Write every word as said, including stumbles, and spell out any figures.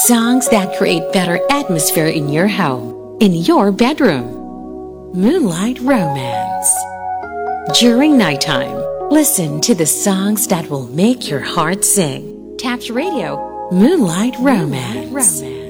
Songs that create better atmosphere in your home, in your bedroom. Moonlight Romance. During nighttime, listen to the songs that will make your heart sing. Taps Radio, Moonlight Romance. Moonlight Romance.